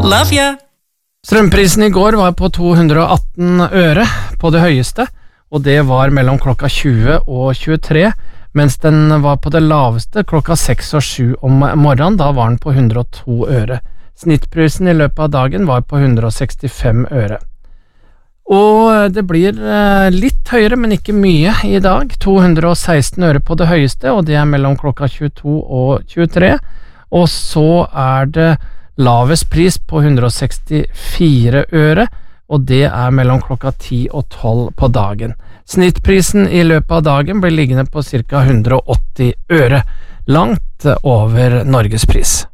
Love ya! Strømprisen I går var på 218 øre på det høyeste, og det var mellom klokka 20 og 23, mens den var på det laveste klokka 6 og 7 om morgenen, da var den på 102 øre. Snittprisen I løpet av dagen var på 165 øre. Og det blir litt høyere, men ikke mye I dag, 216 øre på det høyeste, og det mellom klokka 22 og 23, og så det lavest pris på 164 øre, og det mellom klokka 10 og 12 på dagen. Snittprisen I løpet av dagen blir liggende på ca. 180 øre, langt over Norgespris.